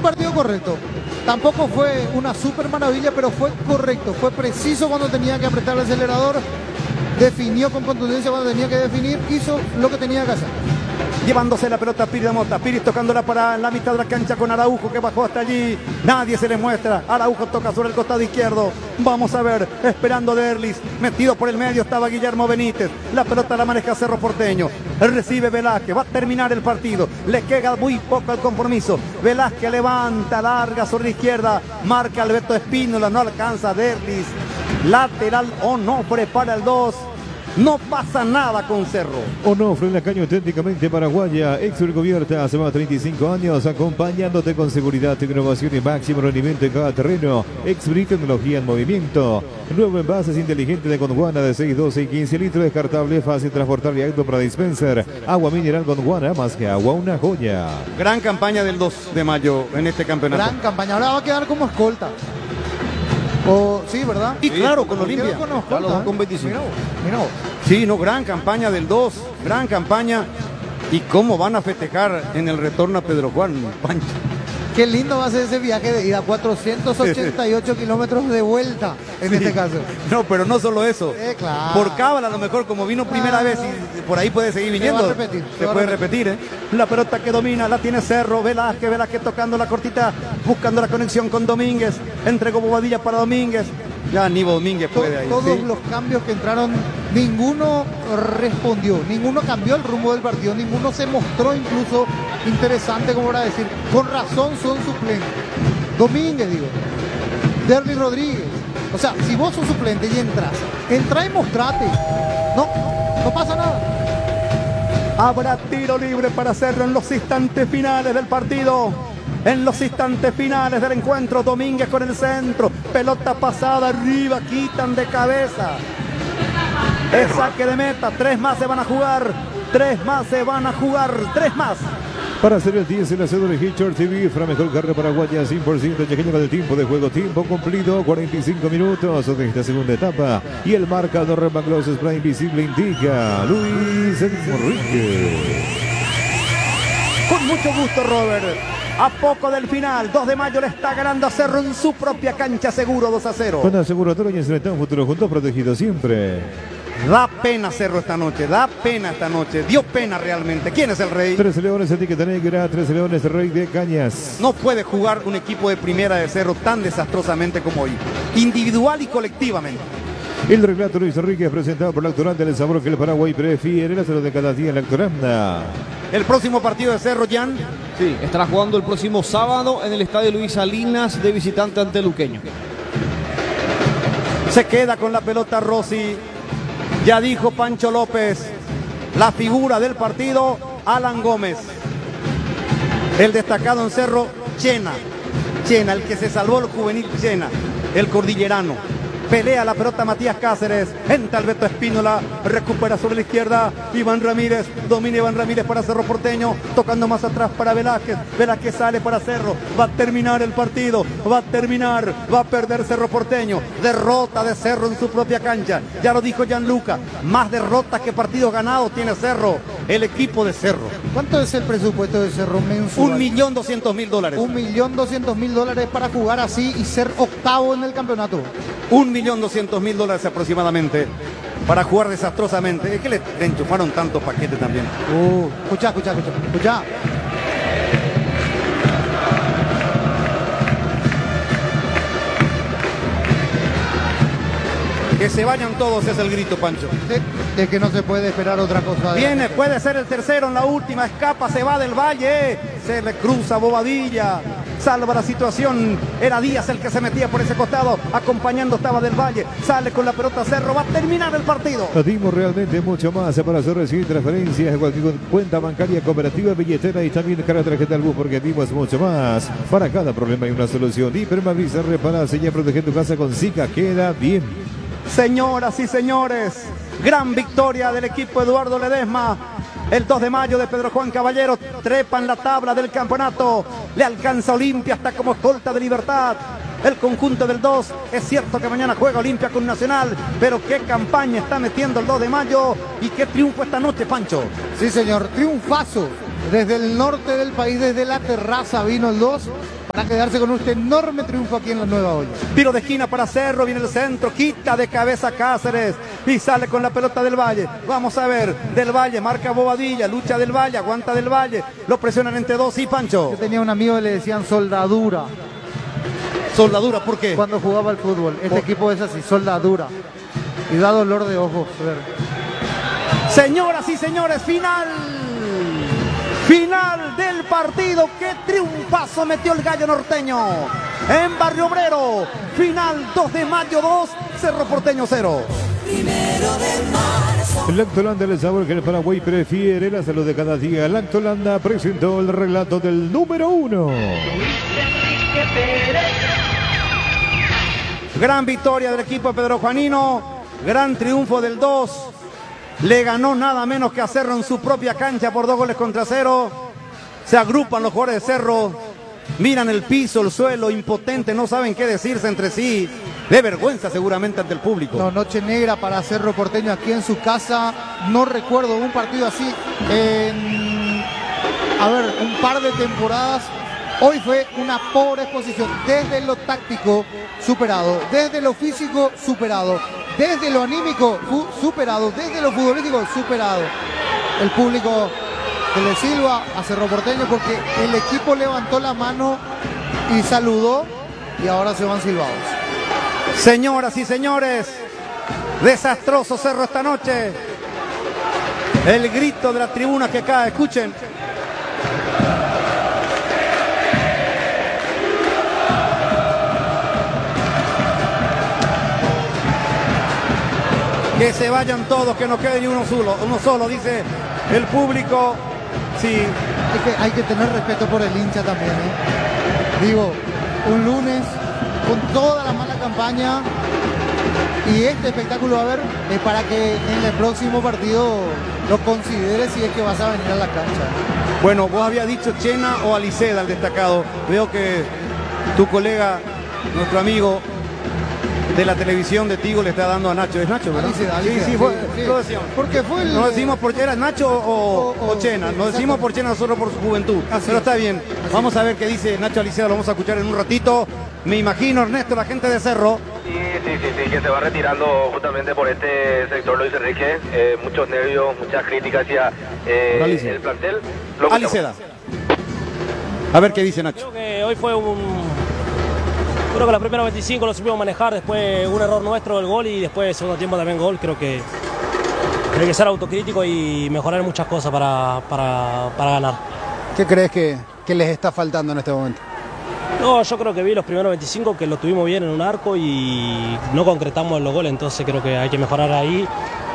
partido correcto. Tampoco fue una super maravilla, pero fue correcto. Fue preciso cuando tenía que apretar el acelerador. Definió con contundencia cuando tenía que definir. Hizo lo que tenía que hacer. Llevándose la pelota Piris de Mota. Piris tocándola para la mitad de la cancha con Araujo, que bajó hasta allí. Nadie se le muestra. Araujo toca sobre el costado izquierdo. Vamos a ver, esperando Derlis. Metido por el medio estaba Guillermo Benítez. La pelota la maneja Cerro Porteño. Recibe Velázquez. Va a terminar el partido. Le queda muy poco al compromiso. Velázquez levanta, larga sobre la izquierda. Marca Alberto Espínola. No alcanza Derlis. Lateral Onofre para el 2. No pasa nada con Cerro. Onofre en la caña auténticamente paraguaya, ex Urcubierta, hace más de 35 años, acompañándote con seguridad, innovación y máximo rendimiento en cada terreno. Exbri tecnología en movimiento. Nuevo envases inteligente de Gondwana de 6, 12 y 15 litros, descartable, fácil transportable y apto para dispenser. Agua mineral Gondwana, más que agua, una joya. Gran campaña del 2 de mayo en este campeonato. Gran campaña. Ahora va a quedar como escolta. O, sí, ¿verdad? Y claro, con Olimpia. Con escolta, Con 25. Mira vos. Sí, no, gran campaña del 2. Gran campaña. ¿Y cómo van a festejar en el retorno a Pedro Juan, Pancho? Qué lindo va a ser ese viaje de ida, 488 kilómetros de vuelta en este caso. No, pero no solo eso. Claro. Por cábala a lo mejor, como vino primera vez y por ahí puede seguir viniendo. Se va a repetir. Se puede repetir, ¿eh? La pelota que domina la tiene Cerro, Velázquez tocando la cortita, buscando la conexión con Domínguez. Entregó Bobadilla para Domínguez. Ya ni Domínguez puede ahí. Todos los cambios que entraron, ninguno respondió, ninguno cambió el rumbo del partido, ninguno se mostró incluso interesante, como para decir, con razón son suplentes. Domínguez, digo, Derlis Rodríguez. O sea, si vos sos suplente y entra y mostrate. No pasa nada. Habrá tiro libre para Cerro en los instantes finales del partido. En los instantes finales del encuentro, Domínguez con el centro. Pelota pasada arriba, quitan de cabeza. Es saque de meta. 3 más se van a jugar. 3 más se van a jugar. 3 más. Para hacer el 10 en la cédula de Hitchard TV, la mejor carrera paraguaya, 100% chequeño con el tiempo de juego. Tiempo cumplido, 45 minutos de esta segunda etapa. Y el marcador Remanglos Spray Invisible indica Luis Enrique. Con mucho gusto, Robert. A poco del final, 2 de mayo le está ganando a Cerro en su propia cancha, seguro 2-0. Con aseguratorio y enfrentado un futuro juntos, protegido siempre. Da pena Cerro esta noche, da pena esta noche, dio pena realmente. ¿Quién es el rey? 13 Leones, etiqueta negra, 13 Leones, Rey de Cañas. No puede jugar un equipo de primera de Cerro tan desastrosamente como hoy, individual y colectivamente. El relato Luis Enrique presentado por la actorante del sabor que el Paraguay prefiere, la salud de cada día en la actoranda. El próximo partido de Cerro, Jan. Sí, estará jugando el próximo sábado en el estadio Luis Salinas de visitante ante Luqueño. Se queda con la pelota Rossi. Ya dijo Pancho López, la figura del partido, Alan Gómez. El destacado en Cerro, Chena, el que se salvó el juvenil Chena, el cordillerano. Pelea la pelota Matías Cáceres, entra Alberto Espínola, recupera sobre la izquierda Iván Ramírez, domina Iván Ramírez para Cerro Porteño, tocando más atrás para Velázquez, Velázquez sale para Cerro, va a terminar el partido, va a perder Cerro Porteño, derrota de Cerro en su propia cancha, ya lo dijo Gianluca, más derrotas que partidos ganados tiene Cerro, el equipo de Cerro. ¿Cuánto es el presupuesto de Cerro mensual? $1.200.000. $1.200.000 para jugar así y ser octavo en el campeonato. $1.200.000 aproximadamente para jugar desastrosamente. Es que le enchufaron tantos paquetes también. Escucha. Que se vayan todos es el grito, Pancho. De que no se puede esperar otra cosa. Viene, puede ser el tercero en la última. Escapa, se va del Valle. Se le cruza Bobadilla. Salva la situación. Era Díaz el que se metía por ese costado. Acompañando estaba del Valle. Sale con la pelota Cerro. Va a terminar el partido. Dimos realmente mucho más para hacer recibir transferencias. Cualquier cuenta bancaria, cooperativa, billetera y también cara tarjeta al bus, porque dimos mucho más. Para cada problema hay una solución. Hipermavisa, repara, señal, protege tu casa con Zika. Queda bien. Señoras y señores, gran victoria del equipo Eduardo Ledesma. El 2 de mayo de Pedro Juan Caballero, trepa en la tabla del campeonato. Le alcanza Olimpia hasta como escolta de Libertad. El conjunto del 2, es cierto que mañana juega Olimpia con Nacional, pero qué campaña está metiendo el 2 de mayo y qué triunfo esta noche, Pancho. Sí, señor, triunfazo. desde el norte del país, desde la terraza vino el 2 para quedarse con este enorme triunfo aquí en la Nueva Olla. Tiro de esquina para Cerro, viene el centro, quita de cabeza Cáceres y sale con la pelota del Valle. Vamos a ver, del Valle, marca Bobadilla, lucha del Valle, aguanta del Valle, lo presionan entre dos y Pancho. Yo tenía un amigo que le decían soldadura. Soldadura, ¿por qué? Cuando jugaba al fútbol, este equipo es así, soldadura. Y da dolor de ojos ver. Señoras y señores, final del partido. Qué triunfazo metió el Gallo Norteño en Barrio Obrero. Final 2 de mayo 2, Cerro Porteño 0. Lactolanda, el sabor que el Paraguay prefiere, la salud de cada día. Lactolanda presentó el relato del número 1. Gran victoria del equipo de Pedro Juanino, gran triunfo del 2. Le ganó nada menos que a Cerro en su propia cancha por 2-0. Se agrupan los jugadores de Cerro, miran el piso, el suelo, impotentes, no saben qué decirse entre sí. De vergüenza seguramente ante el público. No, noche negra para Cerro Porteño aquí en su casa. No recuerdo un partido así en, un par de temporadas. Hoy fue una pobre exposición, desde lo táctico superado, desde lo físico superado, desde lo anímico superado, desde lo futbolístico superado. El público que le silba a Cerro Porteño porque el equipo levantó la mano y saludó y ahora se van silbados. Señoras y señores, desastroso Cerro esta noche. El grito de la tribuna que cae, escuchen. Que se vayan todos, que no quede ni uno solo, dice el público. Sí. Hay que tener respeto por el hincha también, ¿eh? Digo, un lunes con toda la mala campaña y este espectáculo va a haber para que en el próximo partido lo consideres si es que vas a venir a la cancha. Bueno, vos habías dicho Chena o Aliceda el destacado. Veo que tu colega, nuestro amigo de la televisión de Tigo le está dando a Nacho. ¿Es Nacho, verdad? Aliceda, sí, lo decíamos. Porque fue el... No decimos porque era Nacho o Chena. No decimos por Chena nosotros por su juventud. Pero está bien. Vamos a ver qué dice Nacho Aliceda. Lo vamos a escuchar en un ratito. Me imagino, Ernesto, la gente de Cerro. Sí, que se va retirando justamente por este sector Luis Enrique. Muchos nervios, muchas críticas hacia el plantel. Aliceda. A ver qué dice Nacho. Creo que hoy fue Creo que los primeros 25 lo supimos manejar, después un error nuestro el gol y después segundo tiempo también gol. Creo que hay que ser autocrítico y mejorar muchas cosas para ganar. ¿Qué crees que les está faltando en este momento? No, yo creo que vi los primeros 25 que lo tuvimos bien en un arco y no concretamos en los goles, entonces creo que hay que mejorar ahí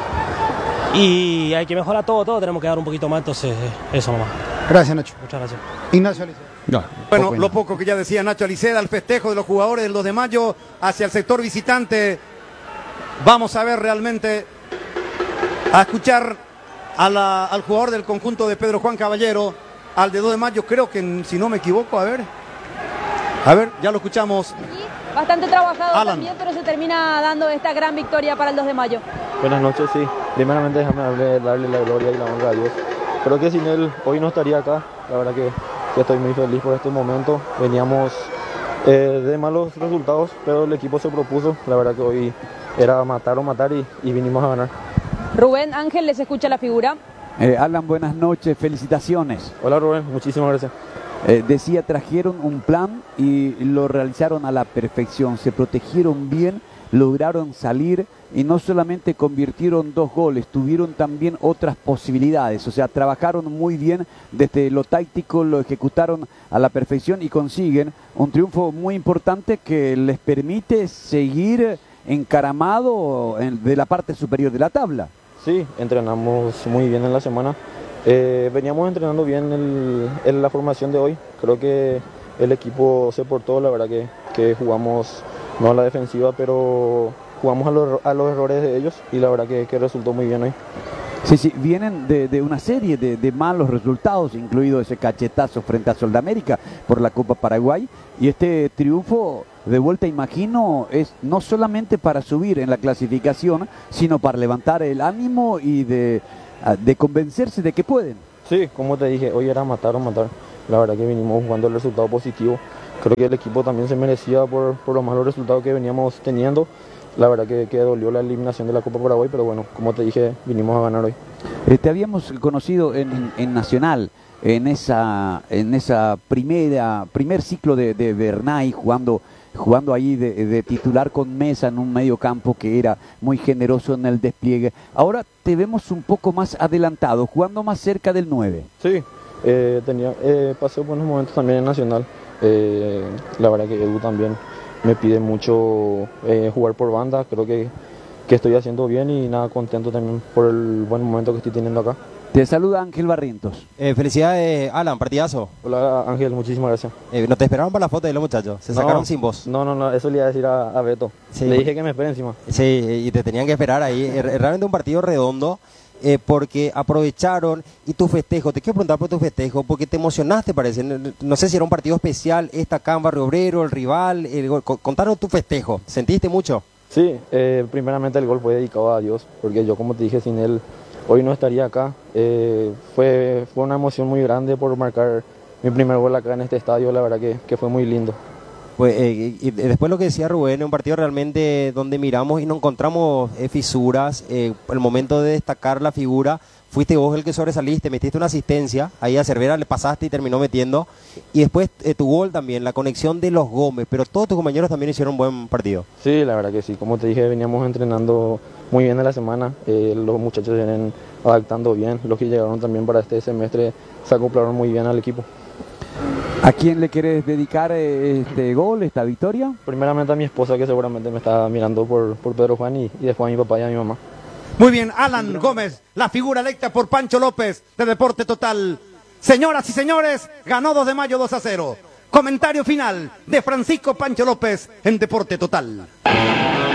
y hay que mejorar todo tenemos que dar un poquito más, entonces eso nomás. Gracias, Nacho. Muchas gracias. Ignacio Aliceda. No, bueno, lo poco que ya decía Nacho Aliceda, el festejo de los jugadores del 2 de mayo hacia el sector visitante. Vamos a ver realmente, a escuchar al jugador del conjunto de Pedro Juan Caballero, al de 2 de mayo, creo que si no me equivoco, a ver, ya lo escuchamos. Bastante trabajado Alan. también, pero se termina dando esta gran victoria para el 2 de mayo. Buenas noches, sí. Primeramente déjame darle la gloria y la honra a Dios. Creo que sin él hoy no estaría acá. La verdad que estoy muy feliz por este momento. Veníamos de malos resultados, pero el equipo se propuso. La verdad que hoy era matar o matar y vinimos a ganar. Rubén Ángel, les escucha la figura. Alan, buenas noches, felicitaciones. Hola Rubén, muchísimas gracias. Decía, trajeron un plan y lo realizaron a la perfección, se protegieron bien, lograron salir y no solamente convirtieron 2 goles, tuvieron también otras posibilidades, o sea, trabajaron muy bien desde lo táctico, lo ejecutaron a la perfección y consiguen un triunfo muy importante que les permite seguir encaramado de la parte superior de la tabla. Sí, entrenamos muy bien en la semana. Veníamos entrenando bien en la formación de hoy. Creo que el equipo se portó, la verdad que jugamos no a la defensiva, pero jugamos a los errores de ellos y la verdad que resultó muy bien hoy. Sí, vienen de una serie de malos resultados, incluido ese cachetazo frente a Soldamérica por la Copa Paraguay, y este triunfo de vuelta, imagino, es no solamente para subir en la clasificación, sino para levantar el ánimo y de convencerse de que pueden. Sí, como te dije, hoy era matar o matar. La verdad que vinimos jugando el resultado positivo. Creo que el equipo también se merecía por los malos resultados que veníamos teniendo. La verdad que dolió la eliminación de la Copa Paraguay, pero bueno, como te dije, vinimos a ganar hoy. Te habíamos conocido en Nacional, en esa primer ciclo de Bernay, jugando ahí de titular con Mesa en un medio campo que era muy generoso en el despliegue. Ahora te vemos un poco más adelantado, jugando más cerca del 9. Sí, pasé buenos momentos también en Nacional. La verdad que Edu también me pide mucho jugar por banda. Creo que estoy haciendo bien y nada, contento también por el buen momento que estoy teniendo acá. Te saluda Ángel Barrientos. Felicidades, Alan, partidazo. Hola Ángel, muchísimas gracias. No te esperaron para la foto de los muchachos, se sacaron sin vos. No, eso le iba a decir a Beto. Sí. Le dije que me espere encima. Sí, y te tenían que esperar ahí. Realmente un partido redondo. Porque aprovecharon y tu festejo, te quiero preguntar por tu festejo, porque te emocionaste parece, no sé si era un partido especial, acá en Barrio Obrero, el rival, contanos tu festejo, ¿sentiste mucho? Sí, primeramente el gol fue dedicado a Dios, porque yo como te dije, sin él hoy no estaría acá. Fue una emoción muy grande por marcar mi primer gol acá en este estadio, la verdad que fue muy lindo. Pues, y después lo que decía Rubén, un partido realmente donde miramos y no encontramos fisuras, el momento de destacar la figura, fuiste vos el que sobresaliste, metiste una asistencia, ahí a Cervera le pasaste y terminó metiendo, y después tu gol también, la conexión de los Gómez, pero todos tus compañeros también hicieron un buen partido. Sí, la verdad que sí, como te dije, veníamos entrenando muy bien en la semana, los muchachos vienen adaptando bien, los que llegaron también para este semestre se acoplaron muy bien al equipo. ¿A quién le querés dedicar este gol, esta victoria? Primeramente a mi esposa, que seguramente me está mirando por Pedro Juan, y después a mi papá y a mi mamá. Muy bien, Alan Gómez, la figura electa por Pancho López de Deporte Total. Señoras y señores, ganó 2 de mayo 2-0. Comentario final de Francisco Pancho López en Deporte Total.